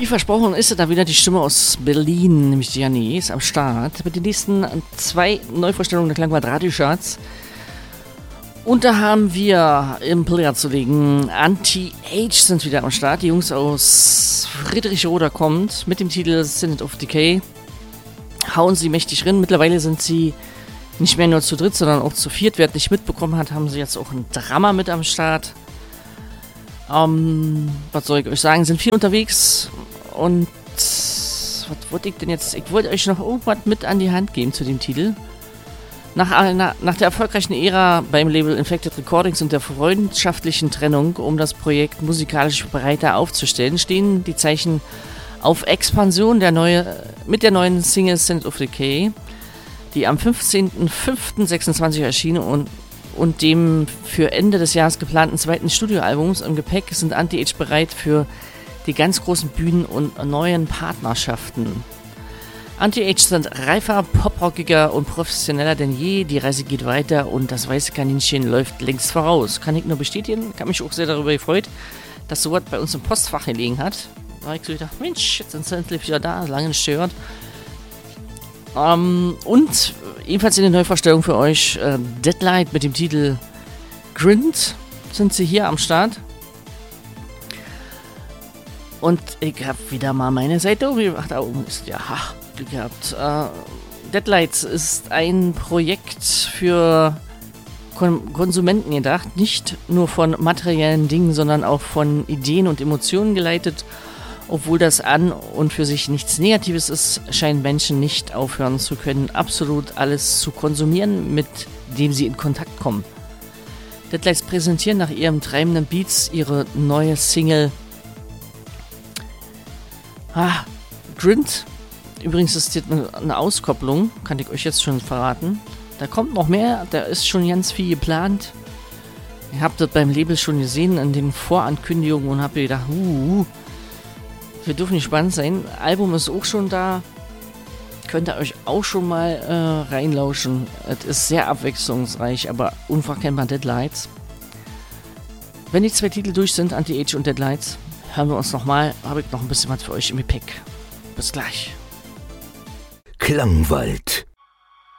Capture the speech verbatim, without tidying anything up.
Wie versprochen ist da wieder die Stimme aus Berlin, nämlich die Janni ist am Start mit den nächsten zwei Neuvorstellungen der Klangwald Radiocharts. Und da haben wir im Player zu legen, Anti-Age sind wieder am Start. Die Jungs aus Friedrichroda kommt mit dem Titel Synod of Decay. Hauen sie mächtig rein. Mittlerweile sind sie nicht mehr nur zu dritt, sondern auch zu viert. Wer es nicht mitbekommen hat, haben sie jetzt auch einen Drummer mit am Start. Ähm, was soll ich euch sagen? Sind viel unterwegs und was wollte ich denn jetzt? Ich wollte euch noch irgendwas mit an die Hand geben zu dem Titel. Nach, einer, nach der erfolgreichen Ära beim Label Infected Recordings und der freundschaftlichen Trennung, um das Projekt musikalisch breiter aufzustellen, stehen die Zeichen auf Expansion der neue, mit der neuen Single Synod of Decay, die am fünfzehnten fünften sechsundzwanzig erschienen und, und dem für Ende des Jahres geplanten zweiten Studioalbums im Gepäck sind Anti-Age bereit für die ganz großen Bühnen und neuen Partnerschaften. Anti-Age sind reifer, poprockiger und professioneller denn je. Die Reise geht weiter und das weiße Kaninchen läuft längst voraus. Kann ich nur bestätigen. Ich habe mich auch sehr darüber gefreut, dass sowas bei uns im Postfach gelegen hat. Da habe ich so gedacht, Mensch, jetzt sind sie endlich wieder da, lange nicht gehört. Ähm, und ebenfalls in der Neuvorstellung für euch äh, Deadlight mit dem Titel Grind sind sie hier am Start. Und ich habe wieder mal meine Seite umgemacht. Da oben ist ja Glück gehabt. Äh, Deadlights ist ein Projekt für Kon- Konsumenten gedacht. Nicht nur von materiellen Dingen, sondern auch von Ideen und Emotionen geleitet. Obwohl das an und für sich nichts Negatives ist, scheinen Menschen nicht aufhören zu können, absolut alles zu konsumieren, mit dem sie in Kontakt kommen. Deadlights präsentieren nach ihrem treibenden Beats ihre neue Single Ah, Grind. Übrigens ist jetzt eine Auskopplung, kann ich euch jetzt schon verraten. Da kommt noch mehr, da ist schon ganz viel geplant. Ihr habt das beim Label schon gesehen in den Vorankündigungen und habt ihr gedacht, uh, wir dürfen gespannt sein. Album ist auch schon da. Könnt ihr euch auch schon mal äh, reinlauschen. Es ist sehr abwechslungsreich, aber unverkennbar Deadlights. Wenn die zwei Titel durch sind, Anti-Age und Deadlights, hören wir uns nochmal. Habe ich noch ein bisschen was für euch im Gepäck. Bis gleich. Klangwald.